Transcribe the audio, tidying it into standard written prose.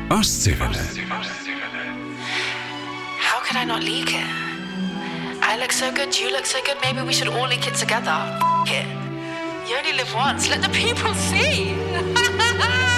Ostseewelle. How could I not leak it? I look so good, you look so good, maybe we should all leak it together. F*** it. You only live once, let the people see.